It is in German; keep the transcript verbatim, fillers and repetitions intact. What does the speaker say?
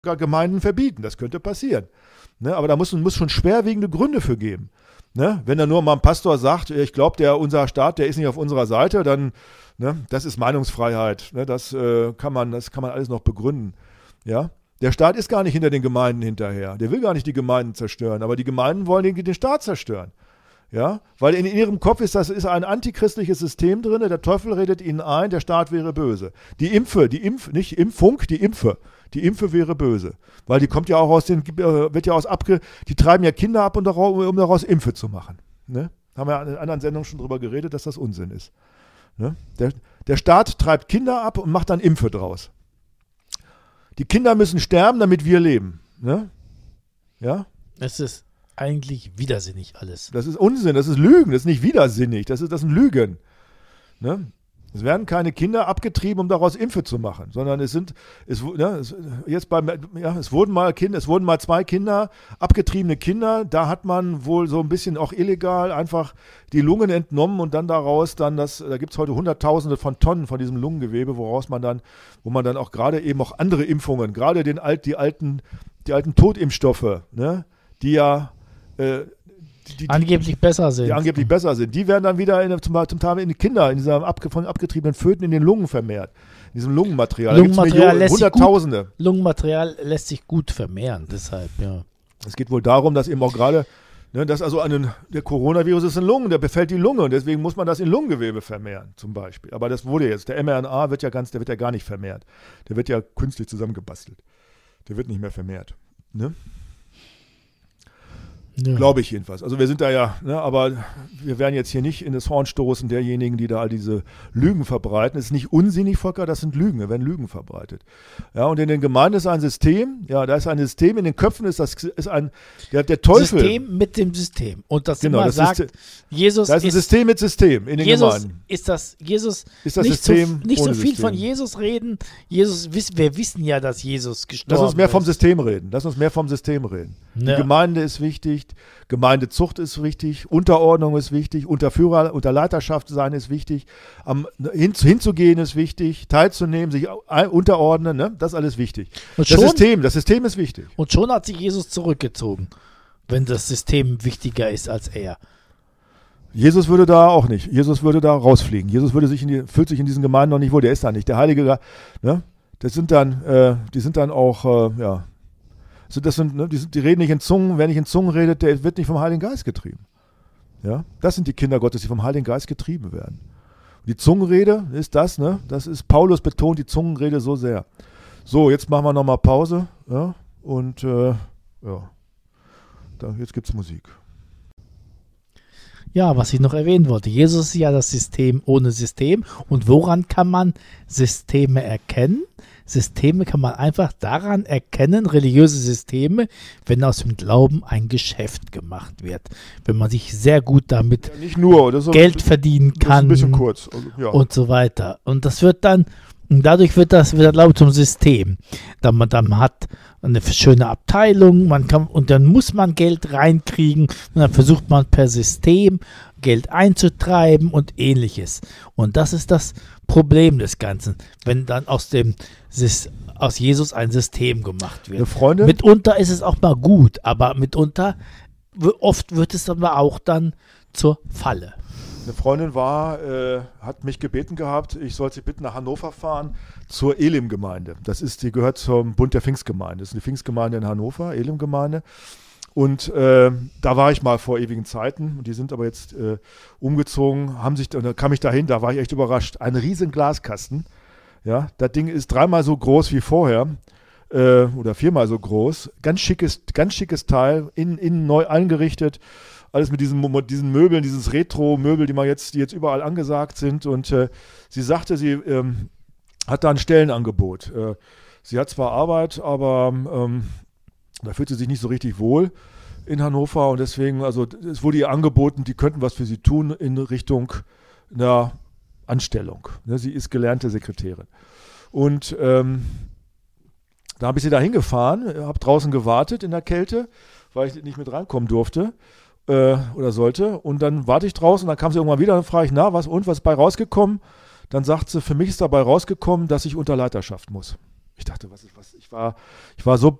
Gemeinden verbieten. Das könnte passieren. Ne? Aber da muss es schon schwerwiegende Gründe für geben. Ne? Wenn da nur mal ein Pastor sagt, ich glaube, der unser Staat, der ist nicht auf unserer Seite, dann, ne, das ist Meinungsfreiheit. Ne? Das, äh, kann man, das kann man alles noch begründen. Ja? Der Staat ist gar nicht hinter den Gemeinden hinterher. Der will gar nicht die Gemeinden zerstören, aber die Gemeinden wollen den, den Staat zerstören. Ja? Weil in ihrem Kopf ist das ist ein antichristliches System drin, der Teufel redet ihnen ein, der Staat wäre böse. Die Impfe, die Impf, nicht Impfung, die Impfe. Die Impfe wäre böse. Weil die kommt ja auch aus den, wird ja aus abge, die treiben ja Kinder ab, um daraus, um daraus Impfe zu machen. Ne? Haben wir in einer anderen Sendung schon drüber geredet, dass das Unsinn ist. Ne? Der, der Staat treibt Kinder ab und macht dann Impfe draus. Die Kinder müssen sterben, damit wir leben. Ne? Ja? Es ist eigentlich widersinnig alles. Das ist Unsinn, das ist Lügen, das ist nicht widersinnig, das, ist, das sind Lügen. Ne? Es werden keine Kinder abgetrieben, um daraus Impfe zu machen, sondern es sind, es, ja, es, jetzt beim, ja, es wurden mal Kinder, es wurden mal zwei Kinder, abgetriebene Kinder, da hat man wohl so ein bisschen auch illegal einfach die Lungen entnommen und dann daraus dann das, da gibt es heute Hunderttausende von Tonnen von diesem Lungengewebe, woraus man dann, wo man dann auch gerade eben auch andere Impfungen, gerade den alt, die alten, die alten Totimpfstoffe, ne, die ja äh, Die, die, angeblich besser sind. Die angeblich besser sind. Die werden dann wieder in, zum, zum Teil in die Kinder, in dieser abge, von abgetriebenen Föten in den Lungen vermehrt. In diesem Lungenmaterial. Lungenmaterial da gibt's lässt Hunderttausende. Sich gut, Lungenmaterial lässt sich gut vermehren, deshalb, ja. Es geht wohl darum, dass eben auch gerade, ne, dass also einen, der Coronavirus ist in Lungen, der befällt die Lunge und deswegen muss man das in Lungengewebe vermehren, zum Beispiel. Aber das wurde jetzt. Der mRNA wird ja ganz, der wird ja gar nicht vermehrt. Der wird ja künstlich zusammengebastelt. Der wird nicht mehr vermehrt. Ne? Ja. Glaube ich jedenfalls. Also wir sind da ja, ne, aber wir werden jetzt hier nicht in das Horn stoßen derjenigen, die da all diese Lügen verbreiten. Es ist nicht unsinnig, Volker, das sind Lügen, da werden Lügen verbreitet. Ja, und in den Gemeinden ist ein System, ja, da ist ein System, in den Köpfen ist das ist ein, der, der Teufel. System mit dem System. Und das genau, immer das sagt, System, Jesus da ist ein ist, System mit System in den Jesus Gemeinden. Ist das, Jesus ist das nicht, System so, nicht so viel System. von Jesus reden. Jesus, wir wissen ja, dass Jesus gestorben ist. Lass uns mehr vom System reden. Lass uns mehr vom System reden. Ja. Die Gemeinde ist wichtig, Gemeindezucht ist wichtig, Unterordnung ist wichtig, unter Führer, unter Leiterschaft sein ist wichtig, am, hin, hinzugehen ist wichtig, teilzunehmen, sich unterordnen, ne? Das ist alles wichtig. Und das schon, System, das System ist wichtig. Und schon hat sich Jesus zurückgezogen, wenn das System wichtiger ist als er. Jesus würde da auch nicht, Jesus würde da rausfliegen. Jesus würde sich in die, fühlt sich in diesen Gemeinden noch nicht wohl, der ist da nicht. Der Heilige, ne? Das sind dann, äh, die sind dann auch, äh, ja, so das sind, ne, die, sind, die reden nicht in Zungen, wer nicht in Zungen redet, der wird nicht vom Heiligen Geist getrieben. Ja? Das sind die Kinder Gottes, die vom Heiligen Geist getrieben werden. Und die Zungenrede ist das, ne? Das ist, Paulus betont die Zungenrede so sehr. So, jetzt machen wir nochmal Pause, ja? Und äh, ja, da, jetzt gibt's Musik. Ja, was ich noch erwähnen wollte, Jesus ist ja das System ohne System. Und woran kann man Systeme erkennen? Systeme kann man einfach daran erkennen, religiöse Systeme, wenn aus dem Glauben ein Geschäft gemacht wird. Wenn man sich sehr gut damit ja, nicht nur, das ist Geld bisschen, verdienen kann das ist ein bisschen kurz. Also, ja. Und so weiter. Und das wird dann, und dadurch wird das wieder, glaube ich, zum System. Da man dann hat eine schöne Abteilung, man kann, und dann muss man Geld reinkriegen und dann versucht man per System Geld einzutreiben und ähnliches. Und das ist das Problem des Ganzen, wenn dann aus dem aus Jesus ein System gemacht wird. Eine Freundin? Mitunter ist es auch mal gut, aber mitunter, oft wird es aber auch dann zur Falle. Eine Freundin war, äh, hat mich gebeten gehabt, ich soll sie bitten nach Hannover fahren zur Elim-Gemeinde. Das ist, die gehört zum Bund der Pfingstgemeinde. Das ist eine Pfingstgemeinde in Hannover, Elim-Gemeinde. Und äh, da war ich mal vor ewigen Zeiten. Und die sind aber jetzt äh, umgezogen, haben sich, und dann kam ich dahin, da war ich echt überrascht. Ein riesen Glaskasten. Ja, das Ding ist dreimal so groß wie vorher. Äh, oder viermal so groß. Ganz schickes, ganz schickes Teil, innen, innen neu eingerichtet. Alles mit diesen, diesen Möbeln, dieses Retro-Möbel, die man jetzt, die jetzt überall angesagt sind. Und äh, sie sagte, sie ähm, hat da ein Stellenangebot. Äh, sie hat zwar Arbeit, aber ähm, da fühlt sie sich nicht so richtig wohl in Hannover. Und deswegen, also es wurde ihr angeboten, die könnten was für sie tun in Richtung einer Anstellung. Ne, sie ist gelernte Sekretärin. Und ähm, da habe ich sie da hingefahren, habe draußen gewartet in der Kälte, weil ich nicht mit reinkommen durfte. Oder sollte. Und dann warte ich draußen, dann kam sie irgendwann wieder, dann frage ich, na, was und, was ist bei rausgekommen? Dann sagt sie, für mich ist dabei rausgekommen, dass ich unter Leiterschaft muss. Ich dachte, was ist was? Ich war, ich war so